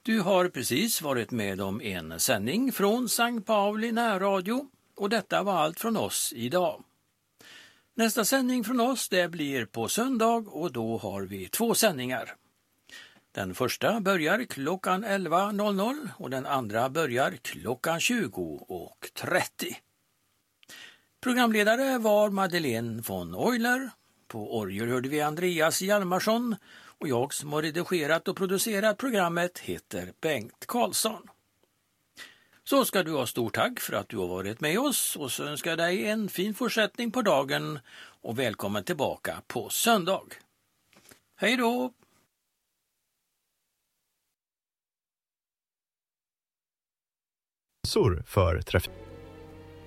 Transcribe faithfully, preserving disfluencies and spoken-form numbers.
Du har precis varit med om en sändning från Sankt Pauli närradio och detta var allt från oss idag. Nästa sändning från oss det blir på söndag och då har vi två sändningar. Den första börjar klockan elva och den andra börjar klockan tjugo trettio. Programledare var Madeleine von Euler. På orgel hörde vi Andreas Hjalmarsson och jag som har redigerat och producerat programmet heter Bengt Karlsson. Så ska du ha stort tack för att du har varit med oss och så önskar jag dig en fin fortsättning på dagen och välkommen tillbaka på söndag. Hej då! För trafik.